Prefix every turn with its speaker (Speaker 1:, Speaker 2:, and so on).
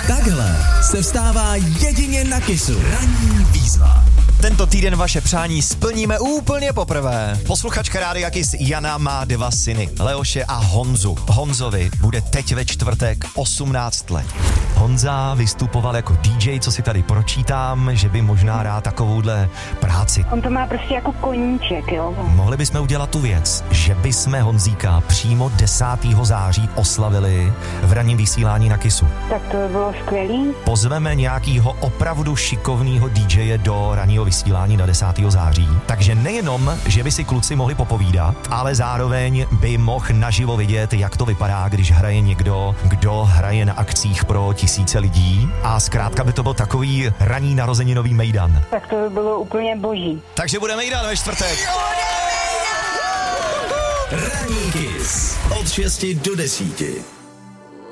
Speaker 1: Takhle se vstává jedině na Kissu. Ranní výzva.
Speaker 2: Tento týden vaše přání splníme úplně poprvé. Posluchačka Rádia Kiss Jana má 2 syny, Leoše a Honzu. Honzovi bude teď ve čtvrtek 18 let. Honza vystupoval jako DJ, co si tady pročítám, že by možná rád takovouhle práci.
Speaker 3: On to má prostě jako koníček, jo.
Speaker 2: Mohli bychom udělat tu věc, že bychom Honzíka přímo 10. září oslavili v ranním vysílání na Kissu.
Speaker 3: Tak to by bylo skvělý.
Speaker 2: Pozveme nějakýho opravdu šikovného DJe do ranního vysílání na 10. září. Takže nejenom, že by si kluci mohli popovídat, ale zároveň by mohl naživo vidět, jak to vypadá, když hraje někdo, kdo hraje na akcích pro tisíce lidí. A zkrátka by to byl takový ranní narozeninový mejdan.
Speaker 3: Tak to by bylo úplně boží.
Speaker 2: Takže bude mejdan ve čtvrtek.
Speaker 1: Ranní Kiss od 6 do 10.